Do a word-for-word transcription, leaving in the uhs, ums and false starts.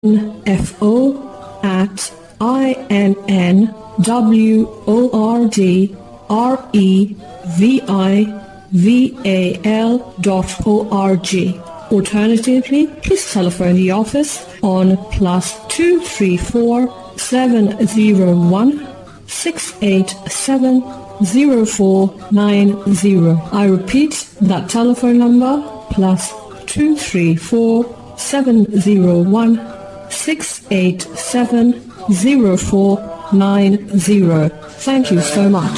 F O at I N N W O R D R E V I V A L dot O R G. Alternatively, please telephone the office on plus two three four seven zero one six eight seven zero four nine zero. I repeat that telephone number, plus two three four seven zero one six eight seven zero four nine zero. Thank you so much.